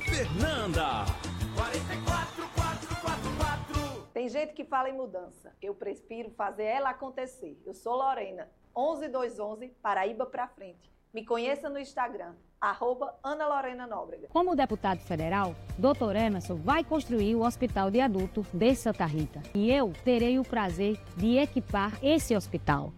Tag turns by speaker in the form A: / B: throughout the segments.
A: Fernanda.
B: 44444.
C: Tem gente que fala em mudança. Eu prefiro fazer ela acontecer. Eu sou Lorena, 11211, Paraíba pra frente. Me conheça no Instagram, @AnaLorenaNóbrega.
D: Como deputado federal, Dr. Emerson vai construir o Hospital de Adultos de Santa Rita. E eu terei o prazer de equipar esse hospital.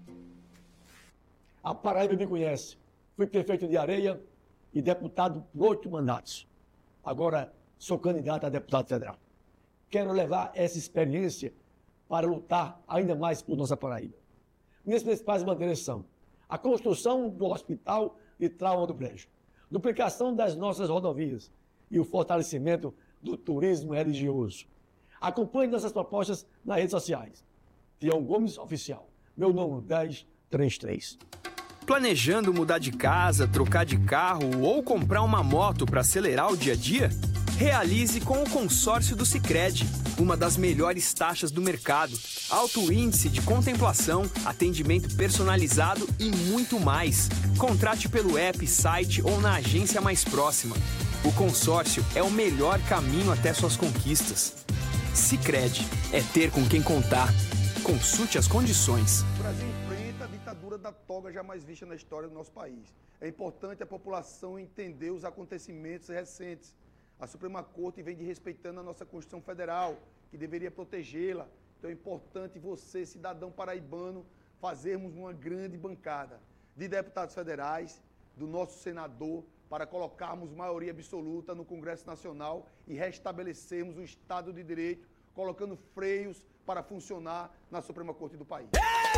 E: A Paraíba me conhece. Fui prefeito de Areia e deputado por 8 mandatos. Agora sou candidato a deputado federal. Quero levar essa experiência para lutar ainda mais por nossa Paraíba. Minhas principais bandeiras são a construção do Hospital de Trauma do Brejo, duplicação das nossas rodovias e o fortalecimento do turismo religioso. Acompanhe nossas propostas nas redes sociais. Tião Gomes Oficial, meu número 1033.
A: Planejando mudar de casa, trocar de carro ou comprar uma moto para acelerar o dia a dia? Realize com o consórcio do Sicredi, uma das melhores taxas do mercado, alto índice de contemplação, atendimento personalizado e muito mais. Contrate pelo app, site ou na agência mais próxima. O consórcio é o melhor caminho até suas conquistas. Sicredi, é ter com quem contar. Consulte as condições.
F: O Brasil enfrenta a ditadura da toga jamais vista na história do nosso país. É importante a população entender os acontecimentos recentes. A Suprema Corte vem desrespeitando a nossa Constituição Federal, que deveria protegê-la. Então é importante você, cidadão paraibano, fazermos uma grande bancada de deputados federais, do nosso senador, para colocarmos maioria absoluta no Congresso Nacional e restabelecermos o Estado de Direito, colocando freios para funcionar na Suprema Corte do país.